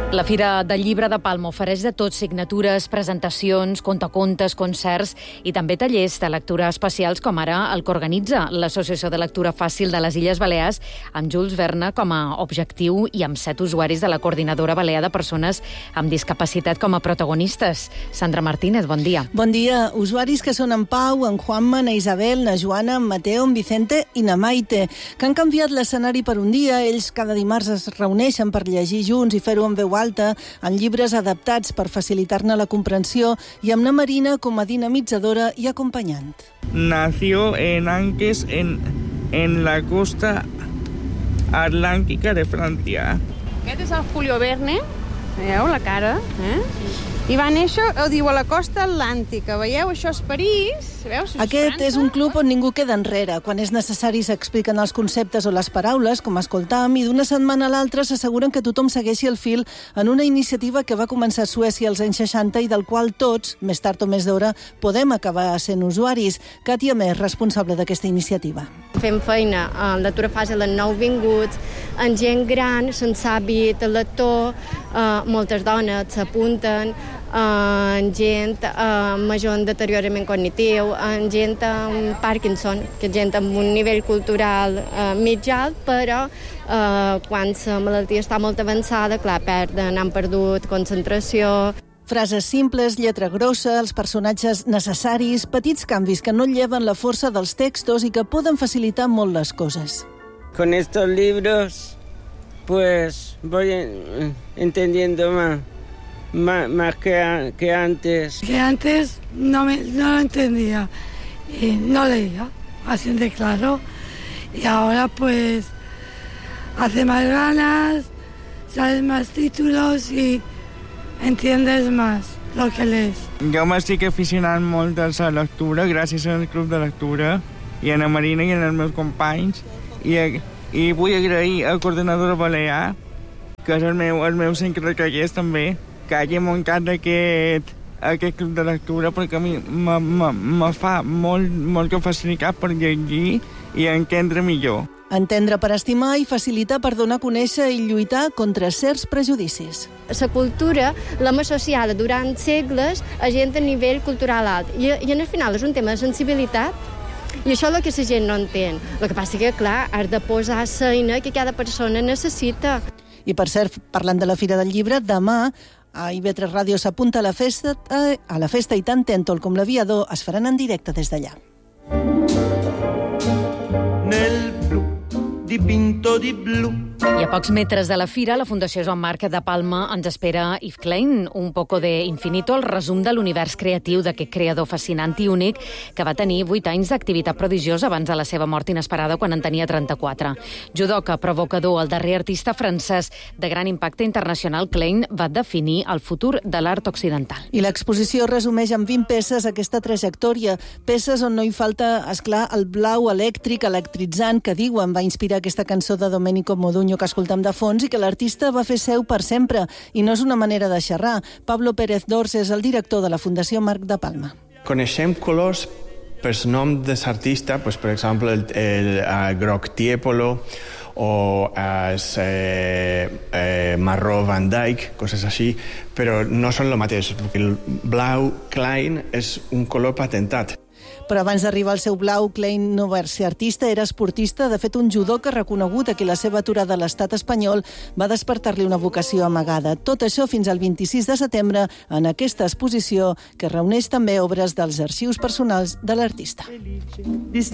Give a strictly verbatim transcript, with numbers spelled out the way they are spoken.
La Fira del Llibre de Palma ofereix de tot: signatures, presentacions, contacontes, concerts i també tallers de lectura especials, com ara el que organitza l'Associació de Lectura Fàcil de les Illes Balears, amb Jules Verne com a objectiu i amb set usuaris de la Coordinadora Balear de Persones amb Discapacitat com a protagonistes. Sandra Martínez, bon dia. Bon dia. Usuaris que són en Pau, en Juanma, na Isabel, na Joana, en Mateo, en Vicente i na Maite, que han canviat l'escenari per un dia. Ells cada dimarts es reuneixen per llegir junts i fer-ho en veu alta, en llibres adaptats per facilitar-ne la comprensió, i amb na Marina com a dinamitzadora i acompanyant. Nació en Anques, en, en la costa atlàntica de Francia. Aquest és el Julio Verne, veieu la cara, eh? I va néixer, ho diu, a la costa atlàntica. Veieu, això és París. Veus? Això Aquest és, és un club on ningú queda enrere. Quan és necessari s'expliquen els conceptes o les paraules, com escoltam, i d'una setmana a l'altra s'asseguren que tothom segueixi el fil en una iniciativa que va començar a Suècia als anys seixanta i del qual tots, més tard o més d'hora, podem acabar sent usuaris. Càtia Més, responsable d'aquesta iniciativa. Fem feina en lectura fàcil en nouvinguts, en gent gran, sense hàbit lector, eh, moltes dones s'apunten, en gent eh, major en deteriorament cognitiu, en gent amb Parkinson, que és gent amb un nivell cultural eh, mig alt, però eh, quan la malaltia està molt avançada, clar, perden, han perdut concentració. Frases simples, lletra grossa, els personatges necessaris, petits canvis que no lleven la força dels textos i que poden facilitar molt les coses. Con estos libros, pues voy entendiendo más. Más, más que, que antes. Que antes no, me, no lo entendía y no leía, así de claro. Y ahora pues hace más ganas, sabes más títulos y entiendes más lo que lees. Jo m'estic aficionant molt a la lectura gràcies al Club de Lectura i a la Marina i als meus companys. I, i vull agrair al Coordinadora Balear, que és el meu, el meu centre de tallers també, que hagi muntat aquest, aquest club de lectura, perquè a mi me, me, me fa molt, molt facilitat per llegir i entendre millor. Entendre per estimar i facilitar per donar a conèixer i lluitar contra certs prejudicis. La cultura l'hem associada durant segles a gent a nivell cultural alt. I, i al final és un tema de sensibilitat. I això és el que la gent no entén. El que passa és que, clar, has de posar feina que cada persona necessita. I per cert, parlant de la Fira del Llibre, demà a I V tres Ràdio s'apunta a la festa, a la festa i tant Tèntol com l'Aviador es faran en directe des d'allà. Nel blu, dipinto di blu. I a pocs metres de la fira, la Fundació Joan Marc de Palma ens espera Yves Klein, un poco de infinito, el resum de l'univers creatiu d'aquest creador fascinant i únic que va tenir vuit anys d'activitat prodigiosa abans de la seva mort inesperada quan en tenia trenta-quatre. Judoka, provocador, el darrer artista francès de gran impacte internacional, Klein va definir el futur de l'art occidental. I l'exposició resumeix en vint peces aquesta trajectòria, peces on no hi falta, esclar, el blau elèctric, electritzant, que diuen va inspirar aquesta cançó de Domenico Modugno que escoltam de fons i que l'artista va fer seu per sempre. I no és una manera de xerrar. Pablo Pérez Dors és el director de la Fundació Marc de Palma. Coneixem colors per nom de l'artista, pues, per exemple, el, el, el groc Tiepolo o el eh, eh, marró Van Dyck, coses així, però no són el mateix. El blau Klein és un color patentat. Però abans d'arribar al seu blau, Klein no va ser artista, era esportista, de fet un judoka reconegut a qui la seva aturada a l'estat espanyol va despertar-li una vocació amagada. Tot això fins al vint-i-sis de setembre en aquesta exposició que reuneix també obres dels arxius personals de l'artista.